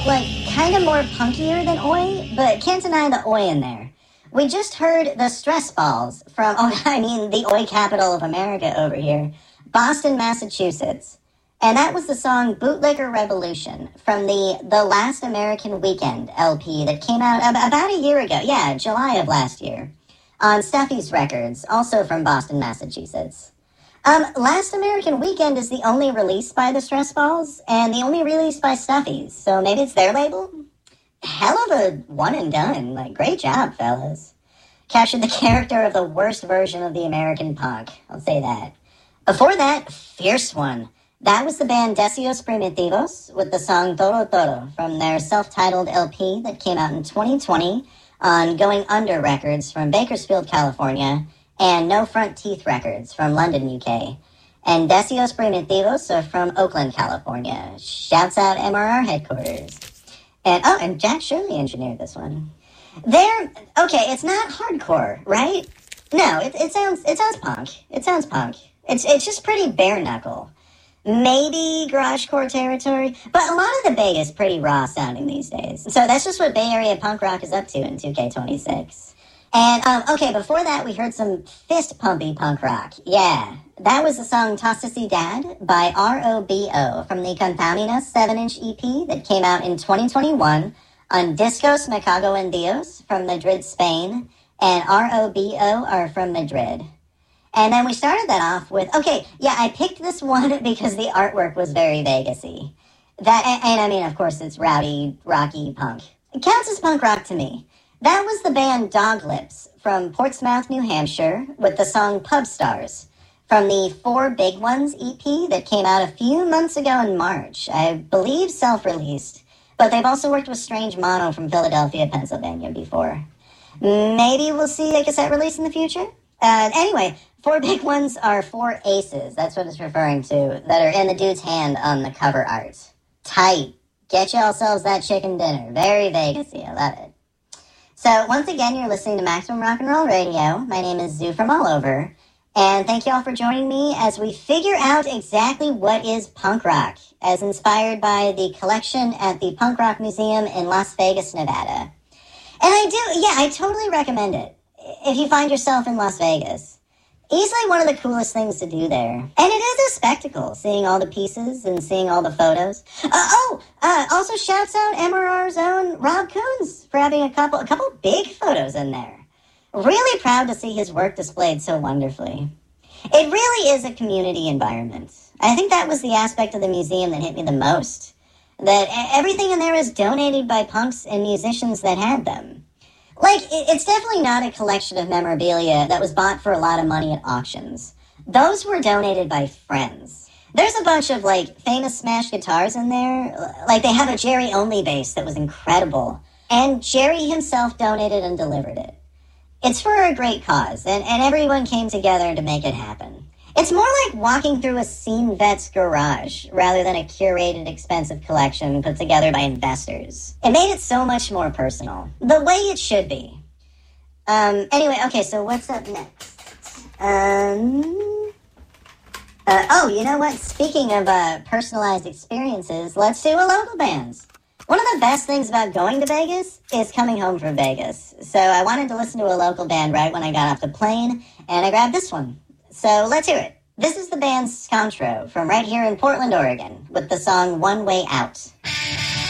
like, kind of more punkier than Oi, but can't deny the Oi in there. We just heard the Stress Balls from, the Oi capital of America over here, Boston, Massachusetts. And that was the song Bootlegger Revolution from the Last American Weekend LP that came out about a year ago. Yeah, July of last year. On Steffi's Records, also from Boston, Massachusetts. Last American Weekend is the only release by the Stress Balls, and the only release by Steffi's, so maybe it's their label? Hell of a one and done. Like, great job, fellas. Captured the character of the worst version of the American punk, I'll say that. Before that, Fierce One. That was the band Deseos Primitivos with the song Toro Toro from their self-titled LP that came out in 2020 on Going Under Records from Bakersfield, California, and No Front Teeth Records from London, UK. And Deseos Primitivos are from Oakland, California. Shouts out MRR headquarters. And Jack Shirley engineered this one. It's not hardcore, right? No, it sounds punk. It sounds punk. It's just pretty bare knuckle. Maybe garagecore territory, but a lot of the Bay is pretty raw sounding these days. So that's just what Bay Area punk rock is up to in 2K26. And, before that we heard some fist-pumpy punk rock. Yeah, that was the song Toxicidad by R.O.B.O. from the Contaminas 7-inch EP that came out in 2021 on Discos Me Cago en Dios from Madrid, Spain, and R.O.B.O. are from Madrid. And then we started that off with, I picked this one because the artwork was very Vegas-y. Of course, it's rowdy, rocky punk. It counts as punk rock to me. That was the band Dog Lips from Portsmouth, New Hampshire, with the song Pub Stars from the Four Big Ones EP that came out a few months ago in March. I believe self-released, but they've also worked with Strange Mono from Philadelphia, Pennsylvania before. Maybe we'll see a cassette release in the future? Anyway, Four Big Ones are four aces, that's what it's referring to, that are in the dude's hand on the cover art. Tight. Get yourselves that chicken dinner. Very Vegas-y, I love it. So, once again, you're listening to Maximum Rock and Roll Radio. My name is Zoo from all over, and thank you all for joining me as we figure out exactly what is punk rock, as inspired by the collection at the Punk Rock Museum in Las Vegas, Nevada. And I totally recommend it. If you find yourself in Las Vegas, easily one of the coolest things to do there. And it is a spectacle, seeing all the pieces and seeing all the photos. Also shouts out MRR's own Rob Coons for having a couple big photos in there. Really proud to see his work displayed so wonderfully. It really is a community environment. I think that was the aspect of the museum that hit me the most. That everything in there is donated by punks and musicians that had them. It's definitely not a collection of memorabilia that was bought for a lot of money at auctions. Those were donated by friends. There's a bunch of, famous smash guitars in there. They have a Jerry-only bass that was incredible. And Jerry himself donated and delivered it. It's for a great cause, and everyone came together to make it happen. It's more like walking through a scene vet's garage, rather than a curated, expensive collection put together by investors. It made it so much more personal. The way it should be. So what's up next? You know what? Speaking of personalized experiences, let's do a local bands. One of the best things about going to Vegas is coming home from Vegas. So I wanted to listen to a local band right when I got off the plane, and I grabbed this one. So let's hear it. This is the band Scontro from right here in Portland, Oregon, with the song One Way Out.